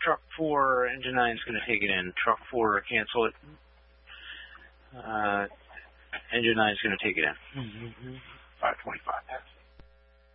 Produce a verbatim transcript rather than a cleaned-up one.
truck four, engine nine is going to take it in. Truck four, cancel it. Uh, engine nine is going to take it in. five twenty-five.